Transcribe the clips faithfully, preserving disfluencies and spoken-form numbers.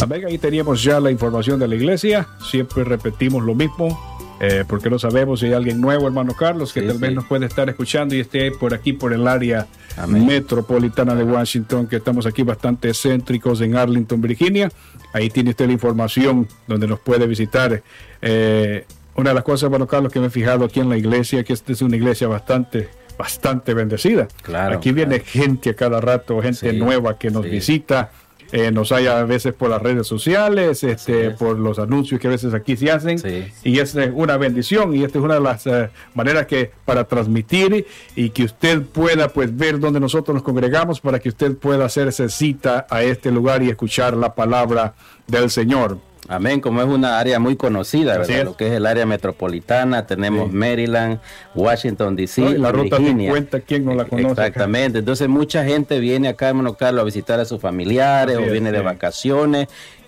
Amén, ahí teníamos ya la información de la iglesia. Siempre repetimos lo mismo, eh, porque no sabemos si hay alguien nuevo, hermano Carlos, que sí, tal sí. vez nos puede estar escuchando y esté por aquí, por el área Amén. metropolitana de Washington, que estamos aquí bastante céntricos en Arlington, Virginia. Ahí tiene usted la información donde nos puede visitar. Eh, una de las cosas, hermano Carlos, que me he fijado aquí en la iglesia, que esta es una iglesia bastante... bastante bendecida. Claro, aquí viene claro. gente a cada rato, gente sí, nueva que nos sí. visita, eh, nos hay a veces por las redes sociales, este, por los anuncios que a veces aquí se hacen, sí. y es una bendición, y esta es una de las uh, maneras que para transmitir y que usted pueda pues ver dónde nosotros nos congregamos, para que usted pueda hacerse cita a este lugar y escuchar la palabra del Señor. Amén, como es una área muy conocida, ¿verdad? Es. Lo que es el área metropolitana, tenemos sí. Maryland, Washington D C, no, la ruta cincuenta, ¿quién no la conoce? Exactamente, acá? Entonces mucha gente viene acá, hermano Carlos, a visitar a sus familiares, Así o es, viene sí. de vacaciones,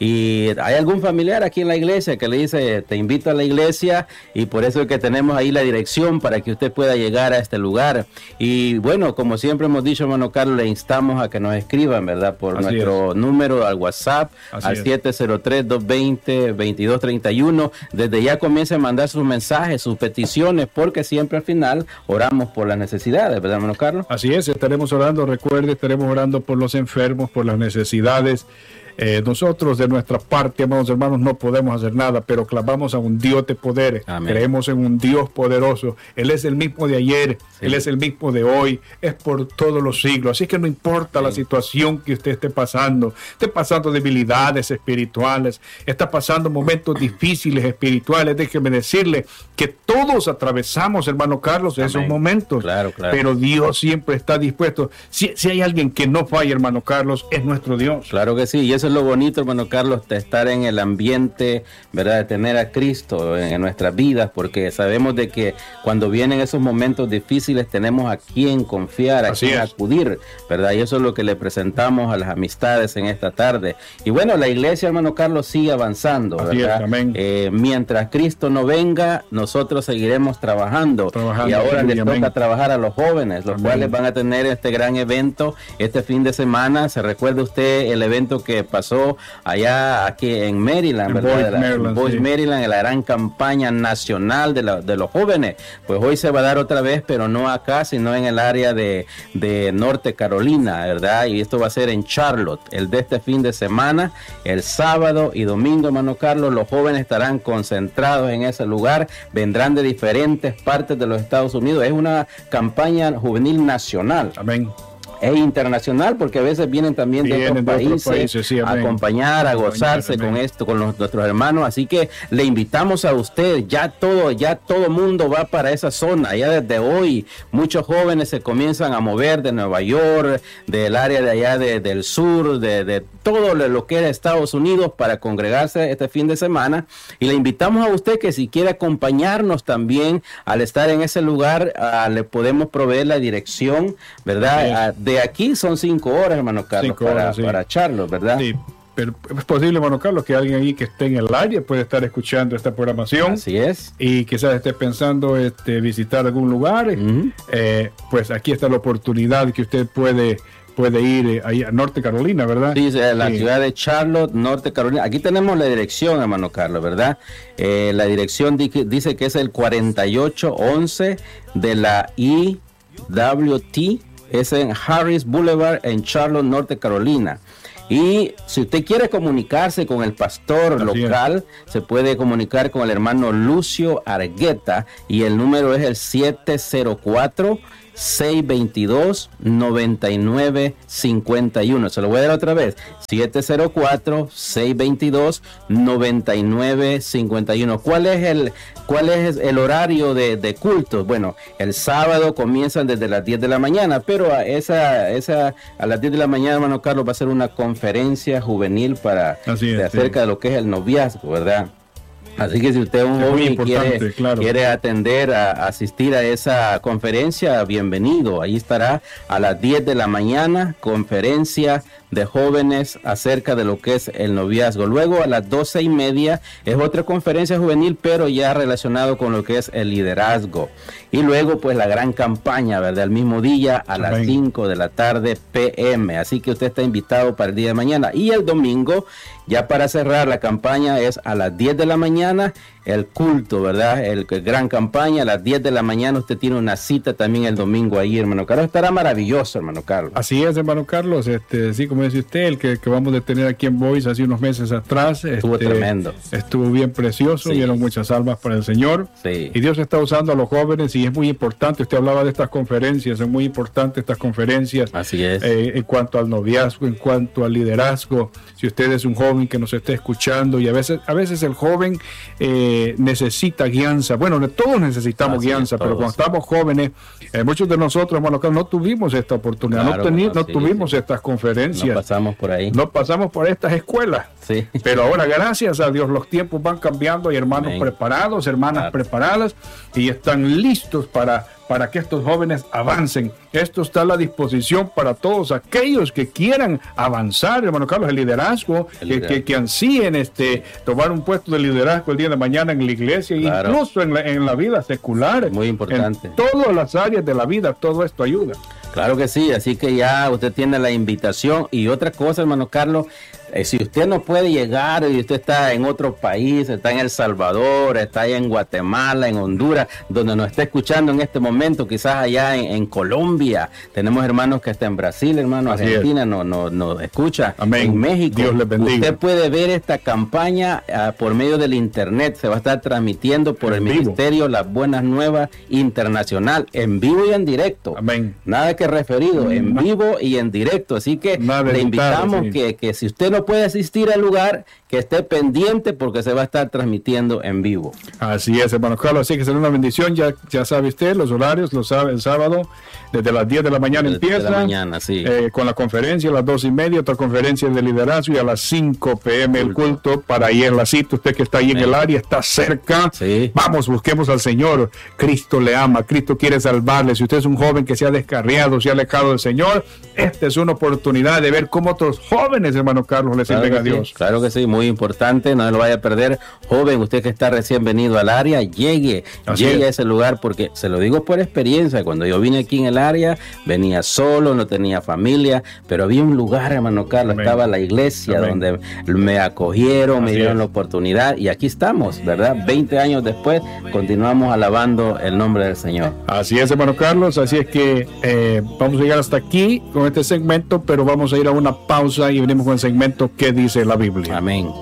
y hay algún familiar aquí en la iglesia que le dice, te invito a la iglesia, y por eso es que tenemos ahí la dirección para que usted pueda llegar a este lugar. Y bueno, como siempre hemos dicho, hermano Carlos, le instamos a que nos escriban, ¿verdad? Por Así nuestro es. número al WhatsApp, Así al siete cero tres, dos dos cero, veintidós treinta y uno. Desde ya comience a mandar sus mensajes, sus peticiones, porque siempre al final oramos por las necesidades, ¿verdad, hermano Carlos? Así es, estaremos orando, recuerde, estaremos orando por los enfermos, por las necesidades. Eh, nosotros de nuestra parte, amados hermanos, no podemos hacer nada, pero clamamos a un Dios de poder. Amén. Creemos en un Dios poderoso. Él es el mismo de ayer, sí. Él es el mismo de hoy, es por todos los siglos. Así que no importa sí. la situación que usted esté pasando, esté pasando debilidades espirituales, está pasando momentos difíciles espirituales, déjeme decirle que todos atravesamos, hermano Carlos, Amén. esos momentos, claro, claro. pero Dios siempre está dispuesto. Si, si hay alguien que no falla, hermano Carlos, es nuestro Dios. Claro que sí, y eso es lo bonito, hermano Carlos, de estar en el ambiente, ¿verdad? De tener a Cristo en, en nuestras vidas, porque sabemos de que cuando vienen esos momentos difíciles tenemos a quien confiar, a Así quien es. acudir, ¿verdad? Y eso es lo que le presentamos a las amistades en esta tarde. Y bueno, la iglesia, hermano Carlos, sigue avanzando, Así ¿verdad? Es, amén. Eh, mientras Cristo no venga, nosotros seguiremos trabajando. trabajando y ahora les toca amén. trabajar a los jóvenes, los amén. cuales van a tener este gran evento este fin de semana. ¿Se recuerda usted el evento que pasó allá aquí en Maryland, en ¿verdad? Boys, la, Maryland, Boys, sí. Maryland, en la gran campaña nacional de, la, de los jóvenes? Pues hoy se va a dar otra vez, pero no acá, sino en el área de, de Norte Carolina, ¿verdad? Y esto va a ser en Charlotte, el de este fin de semana, el sábado y domingo, hermano Carlos. Los jóvenes estarán concentrados en ese lugar, vendrán de diferentes partes de los Estados Unidos. Es una campaña juvenil nacional. Amén. Es internacional, porque a veces vienen también de vienen otros países, de otros países sí, a acompañar, a gozarse amén. con esto, con los, nuestros hermanos. Así que le invitamos a usted, ya todo, ya todo mundo va para esa zona. Ya desde hoy muchos jóvenes se comienzan a mover de Nueva York, del área de allá de, del sur, de, de todo lo que era Estados Unidos, para congregarse este fin de semana. Y le invitamos a usted que si quiere acompañarnos también al estar en ese lugar, uh, le podemos proveer la dirección, ¿verdad? Uh, de aquí son cinco horas, hermano Carlos, horas, para, sí. para Charlotte, ¿verdad? Sí, pero es posible, hermano Carlos, que alguien ahí que esté en el área puede estar escuchando esta programación. Así es. Y quizás esté pensando este, visitar algún lugar. Uh-huh. eh, pues aquí está la oportunidad que usted puede... puede ir eh, ahí a Norte Carolina, ¿verdad? Sí, la sí. ciudad de Charlotte, Norte Carolina. Aquí tenemos la dirección, hermano Carlos, ¿verdad? Eh, la dirección di- dice que es el cuarenta y ocho once de la E W T. Es en Harris Boulevard, en Charlotte, Norte Carolina. Y si usted quiere comunicarse con el pastor Así local, es. se puede comunicar con el hermano Lucio Argueta, y el número es el siete cero cuatro, seis veintidós, noventa y nueve cincuenta y uno. Se lo voy a dar otra vez: siete cero cuatro, seis veintidós, noventa y nueve cincuenta y uno. ¿Cuál es el, cuál es el horario de, de cultos? Bueno, el sábado comienzan desde las diez de la mañana, pero a, esa, esa, a las diez de la mañana, hermano Carlos, va a ser una conferencia juvenil para Así es, de acerca sí. de lo que es el noviazgo, ¿verdad? Así que si usted es un joven y quiere, claro. quiere atender, a, a asistir a esa conferencia, bienvenido. Ahí estará a las diez de la mañana, conferencia de jóvenes acerca de lo que es el noviazgo. Luego a las doce y media es otra conferencia juvenil, pero ya relacionado con lo que es el liderazgo. Y luego pues la gran campaña, ¿verdad? El mismo día a las Amén. cinco de la tarde P M. Así que usted está invitado para el día de mañana. Y el domingo, ya para cerrar la campaña, es a las diez de la mañana el culto, ¿verdad? El, el gran campaña a las diez de la mañana. Usted tiene una cita también el domingo ahí, hermano Carlos. Estará maravilloso, hermano Carlos. Así es, hermano Carlos. Este, sí, como dice usted, el que, que vamos a tener aquí en Boys hace unos meses atrás. Estuvo este, tremendo. Estuvo bien precioso, Sí. vieron muchas almas para el Señor. Sí. Y Dios está usando a los jóvenes y es muy importante. Usted hablaba de estas conferencias, son muy importantes estas conferencias. Así es. Eh, en cuanto al noviazgo, en cuanto al liderazgo. Si usted es un joven que nos esté escuchando, y a veces, a veces el joven eh, necesita guianza. Bueno, todos necesitamos Así guianza, es, pero todos. cuando estamos jóvenes, eh, muchos de nosotros, hermano Carlos, no tuvimos esta oportunidad, Claro, no, teni- no, no sí, tuvimos sí. estas conferencias, Nos pasamos por ahí. no pasamos por estas escuelas. Sí. Pero ahora, gracias a Dios, los tiempos van cambiando. Hay hermanos Amén. preparados, hermanas Claro. preparadas, y están listos para, para que estos jóvenes avancen. Esto está a la disposición para todos aquellos que quieran avanzar, hermano Carlos, el liderazgo, El que, liderazgo. que, que ansíen este, tomar un puesto de liderazgo el día de mañana en la iglesia, Claro. incluso en la, en la vida secular. Muy importante. En todas las áreas de la vida, todo esto ayuda. Claro que sí, así que ya usted tiene la invitación. Y otra cosa, hermano Carlos, eh, si usted no puede llegar y usted está en otro país, está en El Salvador, está allá en Guatemala, en Honduras, donde nos está escuchando en este momento, quizás allá en, en Colombia, tenemos hermanos que están en Brasil, hermano, Así Argentina, nos no, no escucha, Amén. en México. Dios les bendiga. Usted puede ver esta campaña uh, por medio del internet, se va a estar transmitiendo por En el vivo. Ministerio Las Buenas Nuevas Internacional, en vivo y en directo. Amén. Nada que referido, en vivo y en directo. Así que Nada le editado, invitamos sí. que, que si usted no puede asistir al lugar, que esté pendiente porque se va a estar transmitiendo en vivo. Así es, hermano Carlos, así que será una bendición. Ya, ya sabe usted, los horarios, lo sabe el sábado, desde las diez de la mañana Desde empieza. la mañana, sí. eh, con la conferencia a las dos y media, otra conferencia de liderazgo, y a las cinco p m el culto para ir en la cita. Usted que está ahí en Amén. el área, está cerca. Sí. Vamos, busquemos al Señor. Cristo le ama, Cristo quiere salvarle. Si usted es un joven que se ha descarriado, se ha alejado del Señor, esta es una oportunidad de ver cómo otros jóvenes, hermano Carlos, le Claro sirven a que sí, Dios. claro que sí, muy importante, no lo vaya a perder. Joven, usted que está recién venido al área, llegue, Así llegue es. a ese lugar, porque se lo digo por experiencia. Cuando yo vine aquí en el área, venía solo, no tenía familia, pero había un lugar, hermano Carlos, Amén. estaba la iglesia Amén. donde me acogieron, me Así dieron es. la oportunidad, y aquí estamos, ¿verdad? veinte años después, continuamos alabando el nombre del Señor. Así es, hermano Carlos, así es que eh, vamos a llegar hasta aquí con este segmento, pero vamos a ir a una pausa y venimos con el segmento ¿Qué dice la Biblia? Amén.